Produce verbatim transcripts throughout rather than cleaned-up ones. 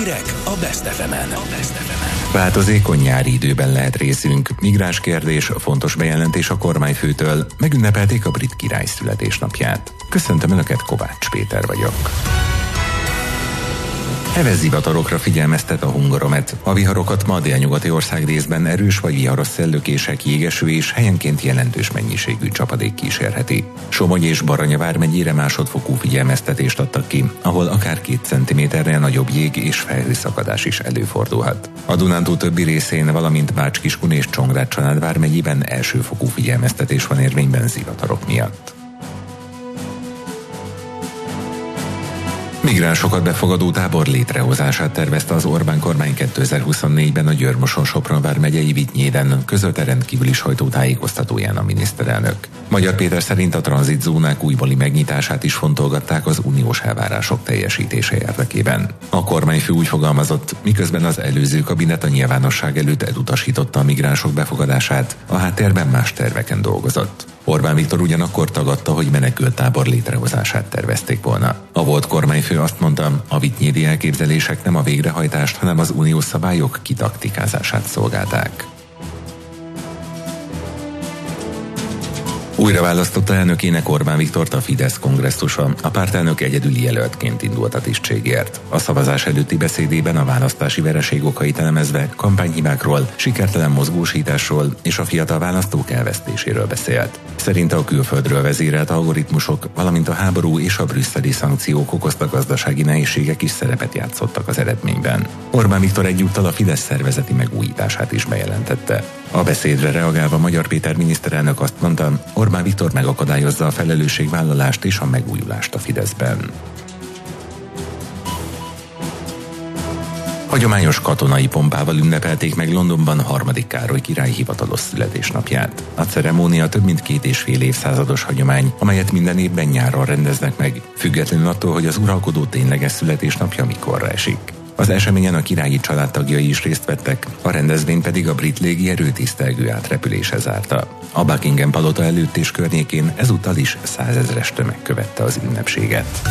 Hírek a Best ef emen. Változékony nyári időben lehet részünk. Migráns kérdés, fontos bejelentés a kormányfőtől. Megünnepelték a brit király születésnapját. Köszöntöm Önöket, Kovács Péter vagyok. Heves zivatarokra figyelmeztet a Hungaromet. A viharokat ma a délnyugati ország részben erős vagy viharos szellőkések, jégeső és helyenként jelentős mennyiségű csapadék kísérheti. Somogy és Baranya vármegyére másodfokú figyelmeztetést adtak ki, ahol akár két centiméternél nagyobb jég és felhőszakadás is előfordulhat. A Dunántúl többi részén, valamint Bács-Kiskun és Csongrád-Csanád vármegyében elsőfokú figyelmeztetés van érvényben zivatarok miatt. Migránsokat befogadó tábor létrehozását tervezte az Orbán kormány kétezer-huszonnégyben a Győr-Moson-Sopron vármegyei Vitynyéden, közölte rendkívüli sajtótájékoztatóján a miniszterelnök. Magyar Péter szerint a tranzitzónák újbóli megnyitását is fontolgatták az uniós elvárások teljesítése érdekében. A kormányfő úgy fogalmazott, miközben az előző kabinet a nyilvánosság előtt elutasította a migránsok befogadását, a háttérben más terveken dolgozott. Orbán Viktor ugyanakkor tagadta, hogy menekülttábor létrehozását tervezték volna. A volt kormányfő azt mondta, a vitynyédi elképzelések nem a végrehajtást, hanem az uniós szabályok kitaktikázását szolgálták. Újra választotta elnökének Orbán Viktort a Fidesz kongresszusa. A pártelnök egyedüli jelöltként indult a tisztségért. A szavazás előtti beszédében a választási vereség okait elemezve kampányhibákról, sikertelen mozgósításról és a fiatal választók elvesztéséről beszélt. Szerinte a külföldről vezérelt algoritmusok, valamint a háború és a brüsszeli szankciók okozta gazdasági nehézségek is szerepet játszottak az eredményben. Orbán Viktor egyúttal a Fidesz szervezeti megújítását is bejelentette. A beszédre reagálva Magyar Péter miniszterelnök azt mondta, Orbán Viktor megakadályozza a felelősségvállalást és a megújulást a Fideszben. Hagyományos katonai pompával ünnepelték meg Londonban harmadik Károly király hivatalos születésnapját. A ceremónia több mint két és fél évszázados hagyomány, amelyet minden évben nyáron rendeznek meg, függetlenül attól, hogy az uralkodó tényleges születésnapja mikorra esik. Az eseményen a királyi családtagjai is részt vettek, a rendezvény pedig a brit légierő tisztelgő átrepülése zárta. A Buckingham palota előtt és környékén ezúttal is százezres tömeg követte az ünnepséget.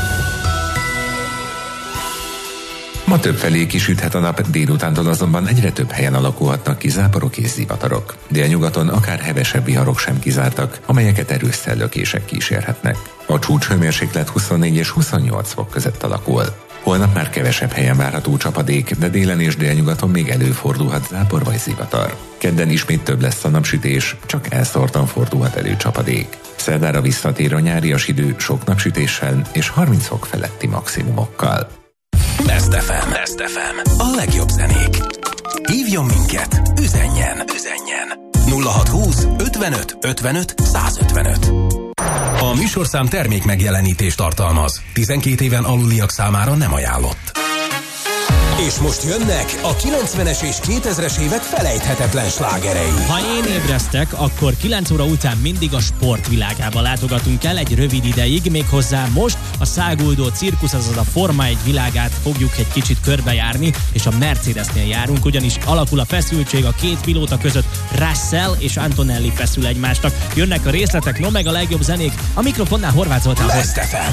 Ma többfelé kisüthet a nap, délutántól azonban egyre több helyen alakulhatnak ki záporok és zivatarok. Délnyugaton akár hevesebb viharok sem kizártak, amelyeket erős szellőkések kísérhetnek. A csúcshőmérséklet huszonnégy és huszonnyolc fok között alakul. Holnap már kevesebb helyen várható csapadék, de délen és délnyugaton még előfordulhat zápor vagy zivatar. Kedden ismét több lesz a napsütés, csak elszórtan fordulhat elő csapadék. Szerdára visszatér a nyárias idő sok napsütéssel és harminc fok feletti maximumokkal. Best ef em. Best ef em. A legjobb zenék. Hívjon minket, üzenjen, üzenjen. nulla hatszázhúsz ötvenöt ötvenöt százötvenöt. A műsorszám termék megjelenítést tartalmaz. tizenkét éven aluliak számára nem ajánlott. És most jönnek a kilencvenes és kétezres évek felejthetetlen slágerei. Ha én ébresztek, akkor kilenc óra után mindig a sportvilágába látogatunk el egy rövid ideig, méghozzá most a száguldó cirkusz, azaz a Forma egy világát fogjuk egy kicsit körbejárni, és a Mercedesnél járunk, ugyanis alakul a feszültség a két pilóta között. Russell és Antonelli feszül egymásnak. Jönnek a részletek, no meg a legjobb zenék, a mikrofonnál Horváth Zoltán. Best ef em.